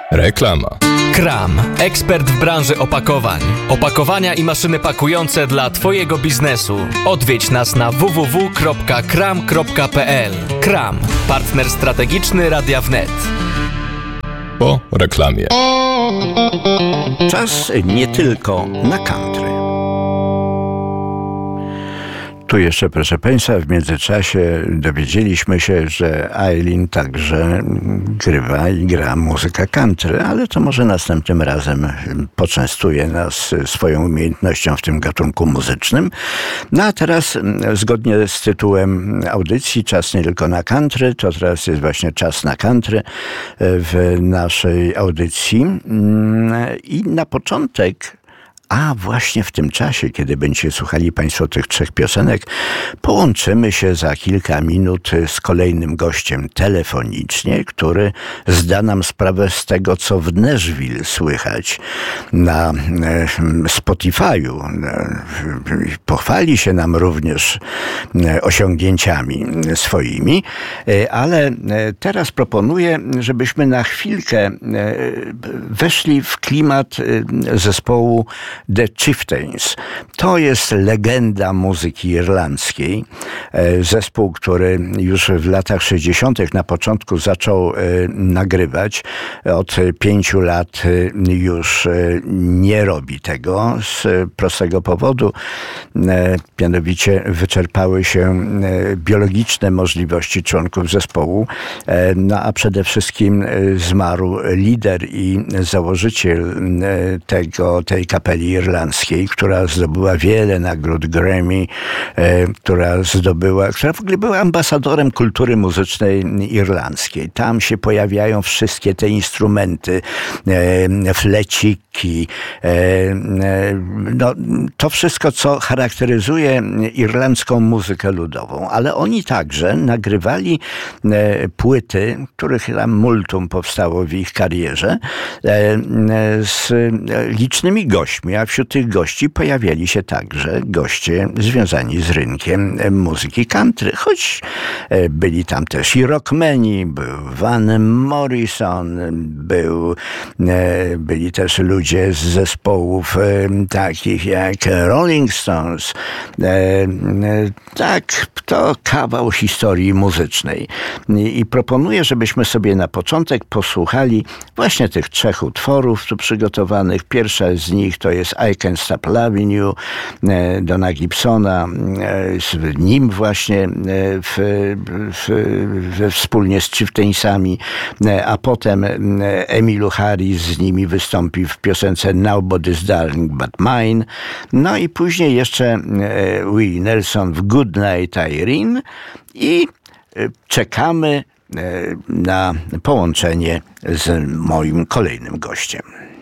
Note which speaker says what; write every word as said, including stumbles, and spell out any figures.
Speaker 1: Reklama.
Speaker 2: Kram. Ekspert w branży opakowań. Opakowania i maszyny pakujące dla Twojego biznesu. Odwiedź nas na w w w kropka kram kropka p l. Kram. Partner strategiczny Radia Wnet.
Speaker 1: Po reklamie.
Speaker 3: Czas nie tylko na country. Tu jeszcze, proszę Państwa, w międzyczasie dowiedzieliśmy się, że Eileen także grywa i gra muzykę country, ale to może następnym razem poczęstuje nas swoją umiejętnością w tym gatunku muzycznym. No a teraz, zgodnie z tytułem audycji Czas nie tylko na country, to teraz jest właśnie czas na country w naszej audycji. I na początek, a właśnie w tym czasie, kiedy będziecie słuchali Państwo tych trzech piosenek, połączymy się za kilka minut z kolejnym gościem telefonicznie, który zda nam sprawę z tego, co w Nashville słychać na Spotify'u. Pochwali się nam również osiągnięciami swoimi, ale teraz proponuję, żebyśmy na chwilkę weszli w klimat zespołu The Chieftains. To jest legenda muzyki irlandzkiej. Zespół, który już w latach sześćdziesiątych na początku zaczął nagrywać. Od pięciu lat już nie robi tego z prostego powodu. Mianowicie wyczerpały się biologiczne możliwości członków zespołu, no a przede wszystkim zmarł lider i założyciel tego, tej kapeli irlandzkiej, która zdobyła wiele nagród Grammy, e, która zdobyła, która w ogóle była ambasadorem kultury muzycznej irlandzkiej. Tam się pojawiają wszystkie te instrumenty, e, fleciki, e, e, no, to wszystko, co charakteryzuje irlandzką muzykę ludową. Ale oni także nagrywali e, płyty, których tam multum powstało w ich karierze, e, z licznymi gośćmi, a wśród tych gości pojawiali się także goście związani z rynkiem muzyki country, choć byli tam też i rockmeni, był Van Morrison, był, byli też ludzie z zespołów takich jak Rolling Stones. Tak, to kawał historii muzycznej. I proponuję, żebyśmy sobie na początek posłuchali właśnie tych trzech utworów tu przygotowanych. Pierwsza z nich to jest I Can't Stop Loving You Dona Gibsona, z nim właśnie w, w, w, wspólnie z Chieftainsami, a potem Emmylou Harris z nimi wystąpi w piosence Nobody's Darling But Mine, no i później jeszcze Willie Nelson w Good Night Irene i czekamy na połączenie z moim kolejnym gościem.